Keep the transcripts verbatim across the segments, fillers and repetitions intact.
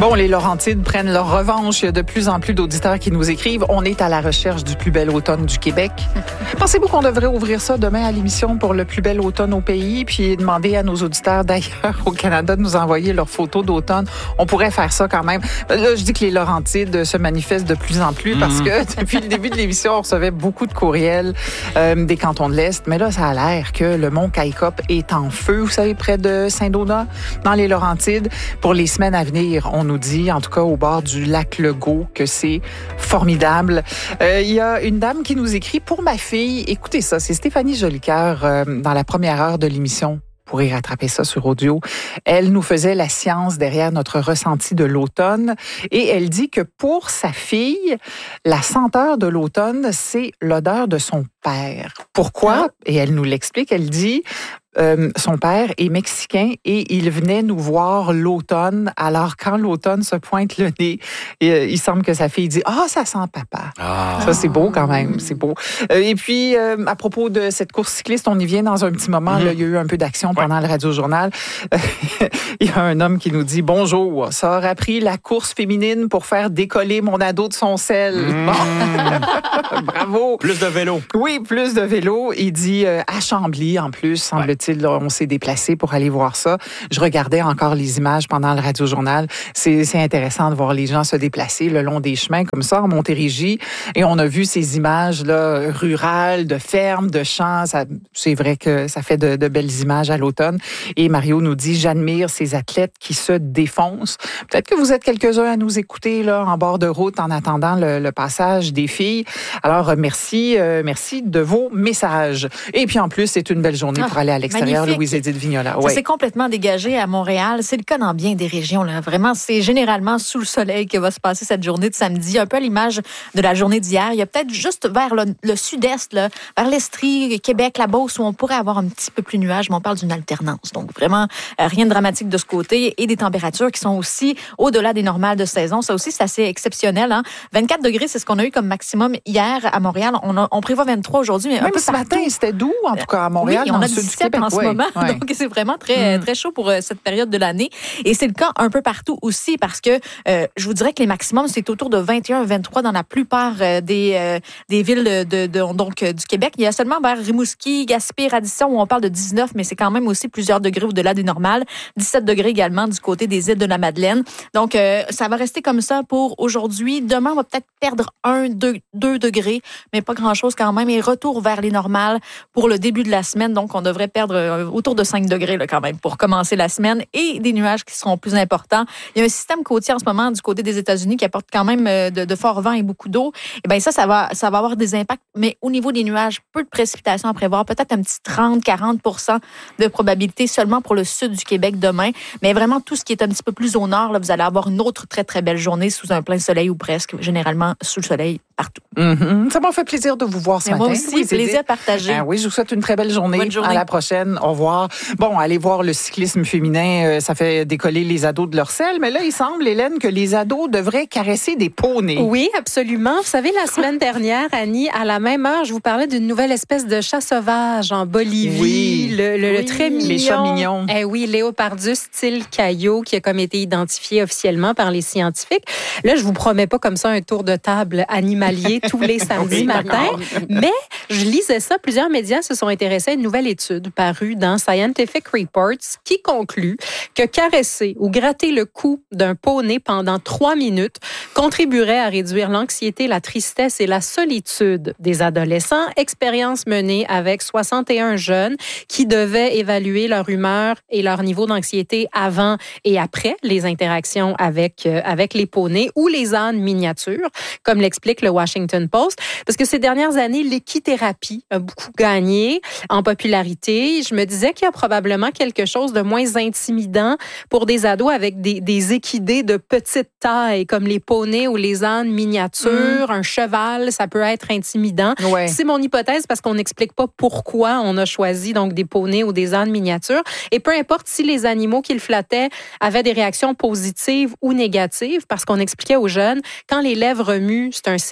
Bon, les Laurentides prennent leur revanche. Il y a de plus en plus d'auditeurs qui nous écrivent. On est à la recherche du plus bel automne du Québec. Pensez-vous qu'on devrait ouvrir ça demain à l'émission pour le plus bel automne au pays, puis demander à nos auditeurs d'ailleurs au Canada de nous envoyer leurs photos d'automne? On pourrait faire ça quand même. Là, je dis que les Laurentides se manifestent de plus en plus parce que depuis le début de l'émission, on recevait beaucoup de courriels euh, des cantons de l'Est. Mais là, ça a l'air que le mont Caïcop est en feu, vous savez, près de Saint-Donat, dans les Laurentides. Pour les semaines à venir, on nous dit, en tout cas au bord du lac Legault, que c'est formidable. Euh, il y a une dame qui nous écrit, pour ma fille, écoutez ça, c'est Stéphanie Jolicoeur euh, dans la première heure de l'émission. Vous pourrez rattraper ça sur audio. Elle nous faisait la science derrière notre ressenti de l'automne et elle dit que pour sa fille, la senteur de l'automne, c'est l'odeur de son père. Pourquoi? Et elle nous l'explique. Elle dit... Euh, son père est mexicain et il venait nous voir l'automne. Alors, quand l'automne se pointe le nez, euh, il semble que sa fille dit « Ah, oh, ça sent papa. Ah. » Ça, c'est beau quand même, c'est beau. Euh, et puis, euh, à propos de cette course cycliste, on y vient dans un petit moment. Mm-hmm. Là, il y a eu un peu d'action ouais. pendant le Radio-Journal. Il y a un homme qui nous dit « Bonjour, ça aura pris la course féminine pour faire décoller mon ado de son sel. Mm. » Bon. Bravo. Plus de vélo. Oui, plus de vélo. Il dit euh, à Chambly, en plus, semble-t-il. Ouais. Là, on s'est déplacé pour aller voir ça. Je regardais encore les images pendant le Radio-Journal. C'est, c'est intéressant de voir les gens se déplacer le long des chemins comme ça en Montérégie. Et on a vu ces images-là rurales, de fermes, de champs. Ça, c'est vrai que ça fait de, de belles images à l'automne. Et Mario nous dit, j'admire ces athlètes qui se défoncent. Peut-être que vous êtes quelques-uns à nous écouter là en bord de route en attendant le, le passage des filles. Alors, merci, euh, merci de vos messages. Et puis en plus, c'est une belle journée pour aller à l'extérieur. Louise-Édith Vignola. Ouais. Ça s'est complètement dégagé à Montréal. C'est le cas dans bien des régions. Là. Vraiment, c'est généralement sous le soleil que va se passer cette journée de samedi. Un peu à l'image de la journée d'hier. Il y a peut-être juste vers le, le sud-est, là, vers l'Estrie, Québec, la Beauce, où on pourrait avoir un petit peu plus de nuages, mais on parle d'une alternance. Donc, vraiment, euh, rien de dramatique de ce côté. Et des températures qui sont aussi au-delà des normales de saison. Ça aussi, c'est assez exceptionnel. Hein? vingt-quatre degrés, c'est ce qu'on a eu comme maximum hier à Montréal. On, a, on prévoit vingt-trois aujourd'hui, mais Même un peu ce partout. matin, c'était doux, en tout cas, à Montréal, oui, dans on le a sud du dix-sept Québec. en ce oui, moment. oui. Donc, c'est vraiment très, mm. très chaud pour euh, cette période de l'année. Et c'est le cas un peu partout aussi parce que euh, je vous dirais que les maximums, c'est autour de vingt et un à vingt-trois dans la plupart euh, des, euh, des villes de, de, de, donc, euh, du Québec. Il y a seulement vers Rimouski, Gaspé, Radisson où on parle de dix-neuf, mais c'est quand même aussi plusieurs degrés au-delà des normales. dix-sept degrés également du côté des îles de la Madeleine. Donc, euh, ça va rester comme ça pour aujourd'hui. Demain, on va peut-être perdre un, deux, deux degrés, mais pas grand-chose quand même. Et retour vers les normales pour le début de la semaine. Donc, on devrait perdre euh, autour de cinq degrés là, quand même pour commencer la semaine et des nuages qui seront plus importants. Il y a un système côtier en ce moment du côté des États-Unis qui apporte quand même de, de forts vents et beaucoup d'eau. Et bien ça, ça va, ça va avoir des impacts, mais au niveau des nuages, peu de précipitations à prévoir, peut-être un petit trente à quarante pour cent de probabilité seulement pour le sud du Québec demain. Mais vraiment, tout ce qui est un petit peu plus au nord, là, vous allez avoir une autre très, très belle journée sous un plein soleil ou presque, généralement sous le soleil partout. Mm-hmm. Ça m'a fait plaisir de vous voir ce mais matin. Moi aussi, oui, plaisir partagé. Ah oui, je vous souhaite une très belle journée. Bonne journée. À la prochaine. Au revoir. Bon, allez voir le cyclisme féminin. Euh, ça fait décoller les ados de leur selle. Mais là, il semble, Hélène, que les ados devraient caresser des poneys. Oui, absolument. Vous savez, la semaine dernière, Annie, à la même heure, je vous parlais d'une nouvelle espèce de chat sauvage en Bolivie. Oui. Le, le, oui. le très mignon. Les chats mignons. Eh oui, Léopardus style Caillot, qui a comme été identifié officiellement par les scientifiques. Là, je vous promets pas comme ça un tour de table animalier tous les samedis oui, matin. Mais je lisais ça. Plusieurs médias se sont intéressés à une nouvelle étude parue dans Scientific Reports qui conclut que caresser ou gratter le cou d'un poney pendant trois minutes contribuerait à réduire l'anxiété, la tristesse et la solitude des adolescents. Expérience menée avec soixante et un jeunes qui devaient évaluer leur humeur et leur niveau d'anxiété avant et après les interactions avec, euh, avec les poneys ou les ânes miniatures, comme l'explique le Washington Post. Parce que ces dernières années, l'équithérapie a beaucoup gagné en popularité. Je me disais qu'il y a probablement quelque chose de moins intimidant pour des ados avec des, des équidés de petite taille, comme les poneys ou les ânes miniatures. Mmh. Un cheval, ça peut être intimidant. Ouais. C'est mon hypothèse parce qu'on n'explique pas pourquoi on a choisi donc des poneys ou des ânes miniatures. Et peu importe si les animaux qu'ils flattaient avaient des réactions positives ou négatives, parce qu'on expliquait aux jeunes, quand les lèvres remuent, c'est un signe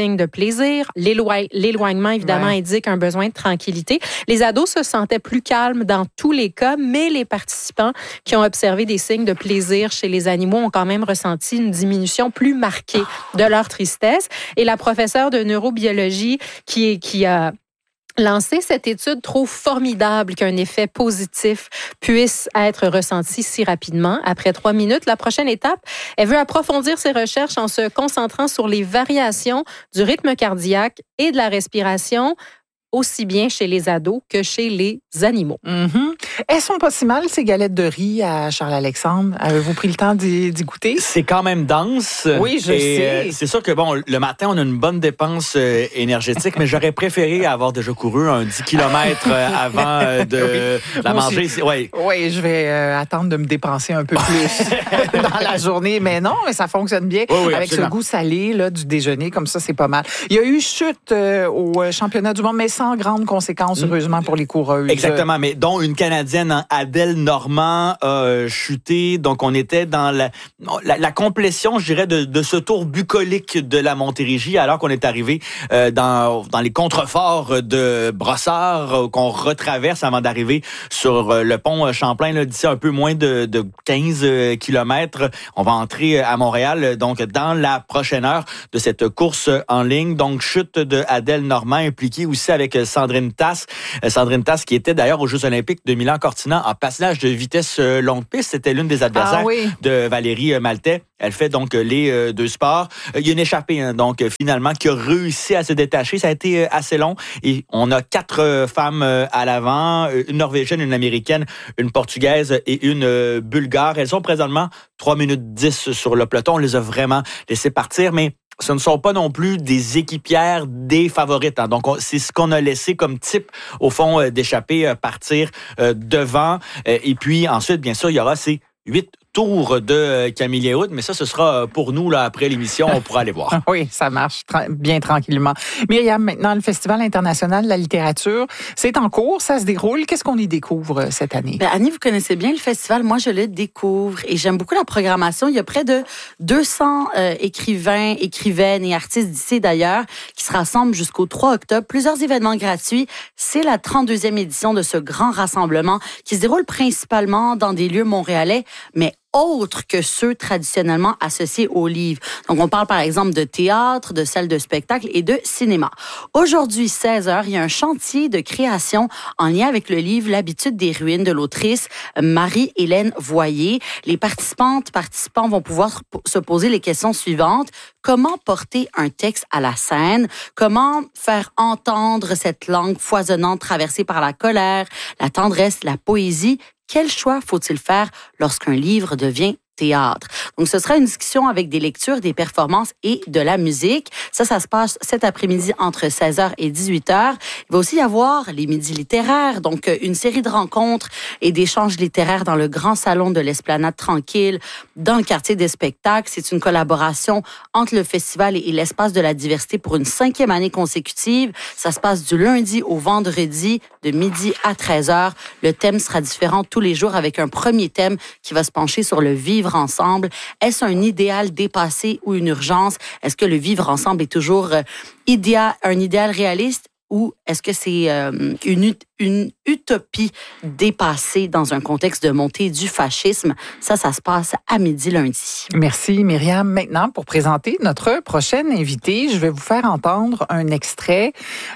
signes de plaisir. L'éloign- l'éloignement, évidemment, Ouais. indique un besoin de tranquillité. Les ados se sentaient plus calmes dans tous les cas, mais les participants qui ont observé des signes de plaisir chez les animaux ont quand même ressenti une diminution plus marquée de leur tristesse. Et la professeure de neurobiologie qui, est, qui a lancé cette étude trouve formidable qu'un effet positif puisse être ressenti si rapidement. Après trois minutes, la prochaine étape, elle veut approfondir ses recherches en se concentrant sur les variations du rythme cardiaque et de la respiration, aussi bien chez les ados que chez les animaux. Mm-hmm. Elles sont pas si mal, ces galettes de riz à Charles-Alexandre. Avez-vous pris le temps d'y, d'y goûter? C'est quand même dense. Oui, je et sais. Euh, c'est sûr que, bon, le matin, on a une bonne dépense euh, énergétique, mais j'aurais préféré avoir déjà couru un dix kilomètres euh, avant euh, de Oui. la Moi manger. aussi. Oui. Oui, je vais euh, attendre de me dépenser un peu plus dans la journée. Mais non, mais ça fonctionne bien. Oui, oui, avec absolument. ce goût salé là, du déjeuner, comme ça, c'est pas mal. Il y a eu chute euh, au euh, championnat du monde, mais sans grande conséquence, heureusement, pour les coureuses. Exactement, mais dont une Canadienne, Adèle Normand, a euh, chuté. Donc, on était dans la, la, la complétion, je dirais, de, de ce tour bucolique de la Montérégie, alors qu'on est arrivé euh, dans, dans les contreforts de Brossard, euh, qu'on retraverse avant d'arriver sur euh, le pont Champlain, là, d'ici un peu moins de, de quinze kilomètres. On va entrer à Montréal, donc, dans la prochaine heure de cette course en ligne. Donc, chute de Adèle Normand, impliquée aussi avec Sandrine Tasse. Sandrine Tasse, qui était d'ailleurs aux Jeux olympiques de Milan-Cortina en patinage de vitesse longue piste. C'était l'une des adversaires Ah oui. de Valérie Maltais. Elle fait donc les euh, deux sports. Il y a une échappée, hein, donc finalement, qui a réussi à se détacher. Ça a été assez long. Et on a quatre euh, femmes euh, à l'avant, une Norvégienne, une Américaine, une Portugaise et une euh, Bulgare. Elles ont présentement trois minutes dix sur le peloton. On les a vraiment laissées partir, mais ce ne sont pas non plus des équipières des favorites. Hein. Donc, on, c'est ce qu'on a laissé comme type, au fond, euh, d'échapper, euh, partir euh, devant. Euh, et puis, ensuite, bien sûr, il y aura ces huit tours de euh, Camille Hood, mais ça, ce sera pour nous, là, après l'émission, on pourra aller voir. Oui, ça marche tra- bien tranquillement. Myriam, maintenant, le Festival international de la littérature, c'est en cours, ça se déroule. Qu'est-ce qu'on y découvre euh, cette année? Ben, Annie, vous connaissez bien le festival. Moi, je le découvre et j'aime beaucoup la programmation. Il y a près de deux cents euh, écrivains, écrivaines et artistes d'ici d'ailleurs qui se rassemblent jusqu'au trois octobre. Plusieurs événements gratuits. C'est la trente-deuxième édition de ce grand rassemblement qui se déroule principalement dans des lieux montréalais, mais autres que ceux traditionnellement associés aux livres. Donc, on parle par exemple de théâtre, de salles de spectacle et de cinéma. Aujourd'hui, seize heures, il y a un chantier de création en lien avec le livre L'habitude des ruines de l'autrice Marie-Hélène Voyer. Les participantes, participants vont pouvoir se poser les questions suivantes. Comment porter un texte à la scène? Comment faire entendre cette langue foisonnante traversée par la colère, la tendresse, la poésie? Quel choix faut-il faire lorsqu'un livre devient théâtre? Donc, ce sera une discussion avec des lectures, des performances et de la musique. Ça, ça se passe cet après-midi entre seize heures et dix-huit heures. Il va aussi y avoir les midis littéraires, donc une série de rencontres et d'échanges littéraires dans le grand salon de l'Esplanade Tranquille, dans le quartier des spectacles. C'est une collaboration entre le festival et l'espace de la diversité pour une cinquième année consécutive. Ça se passe du lundi au vendredi, de midi à treize heures. Le thème sera différent tous les jours avec un premier thème qui va se pencher sur le vivre ensemble. Est-ce un idéal dépassé ou une urgence? Est-ce que le vivre ensemble est toujours euh, idéal, un idéal réaliste ou est-ce que c'est euh, une, une utopie dépassée dans un contexte de montée du fascisme? Ça, ça se passe à midi lundi. Merci, Myriam. Maintenant, pour présenter notre prochaine invitée, je vais vous faire entendre un extrait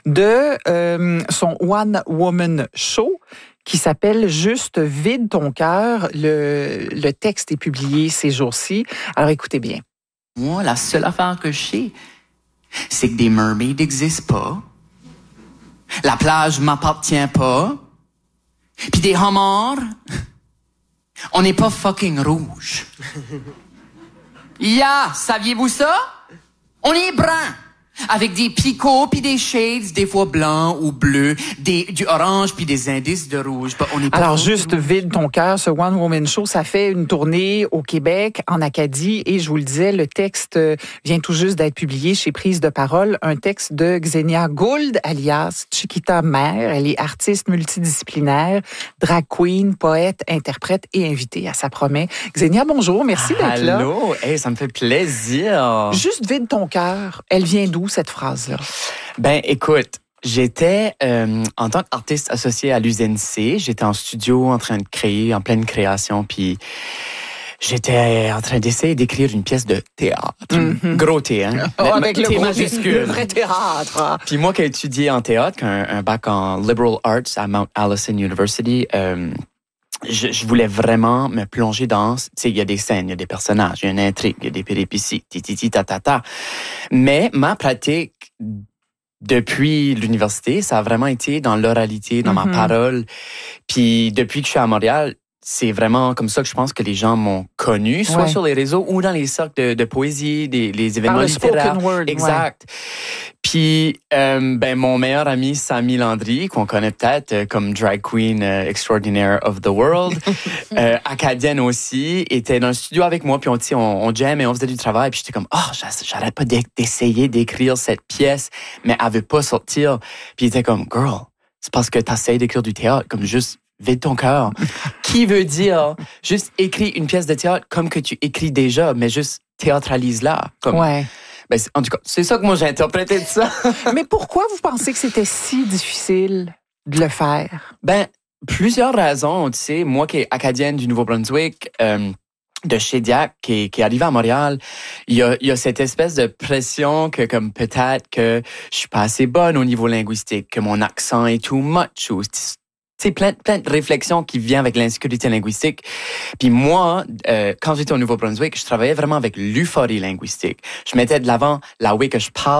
de euh, son One Woman Show qui s'appelle « Juste vide ton cœur ». Le, le texte est publié ces jours-ci. Alors, écoutez bien. Moi, la seule affaire que je sais, c'est que des mermaids n'existent pas. La plage m'appartient pas. Puis des homards, on n'est pas fucking rouge. Yeah, saviez-vous ça? On est brun. Avec des picots puis des shades, des fois blancs ou bleus, des, du orange puis des indices de rouge. Bah, on est pas Alors, fous, juste vide ton cœur, ce One Woman Show, ça fait une tournée au Québec, en Acadie, et je vous le disais, le texte vient tout juste d'être publié chez Prise de parole, un texte de Xenia Gould, alias Chiquita Mère. Elle est artiste multidisciplinaire, drag queen, poète, interprète et invitée à Ça promet. Xenia, bonjour, merci d'être là. Allô, hey, ça me fait plaisir. Juste vide ton cœur, elle vient d'où d'où cette phrase-là? Ben, écoute, j'étais euh, en tant qu'artiste associé à l'U N C, j'étais en studio en train de créer, en pleine création, puis j'étais en train d'essayer d'écrire une pièce de théâtre. Mm-hmm. Gros T, hein? Oh, avec le, T gros, majuscule. le vrai théâtre. Puis moi qui ai étudié en théâtre, qui a un, un bac en Liberal Arts à Mount Allison University, euh, je, je voulais vraiment me plonger dans... Tu sais, il y a des scènes, il y a des personnages, il y a une intrigue, il y a des péripéties, titi, ta, ta, ta. Mais ma pratique... Depuis l'université, ça a vraiment été dans l'oralité, dans mm-hmm. ma parole. Puis depuis que je suis à Montréal, c'est vraiment comme ça que je pense que les gens m'ont connu, soit ouais. sur les réseaux ou dans les cercles de, de poésie, des, les événements Par le littéraires. Spoken word, exact. Ouais. Puis, euh, ben mon meilleur ami Samy Landry, qu'on connaît peut-être euh, comme drag queen euh, extraordinaire of the world, euh, acadienne aussi, était dans le studio avec moi. Puis on, on, on jam et on faisait du travail. Puis j'étais comme, oh, j'arrête pas d'essayer d'écrire cette pièce, mais elle veut pas sortir. Puis il était comme, girl, c'est parce que t'essayes d'écrire du théâtre, comme juste vide ton cœur. Qui veut dire juste écris une pièce de théâtre comme que tu écris déjà, mais juste théâtralise-la. Comme, ouais. Ben, en tout cas, c'est ça que moi j'ai interprété de ça. Mais pourquoi vous pensez que c'était si difficile de le faire? Ben, plusieurs raisons. Tu sais, moi qui est acadienne du Nouveau-Brunswick, euh, de Shediac, qui est, qui est arrivé à Montréal, il y a, il y a cette espèce de pression que comme peut-être que je suis pas assez bonne au niveau linguistique, que mon accent est too much, ou c'est plein, plein de réflexions qui viennent avec l'insécurité linguistique. Puis moi, euh, quand j'étais au Nouveau-Brunswick, je travaillais vraiment avec l'euphorie linguistique. Je mettais de l'avant la way que je parle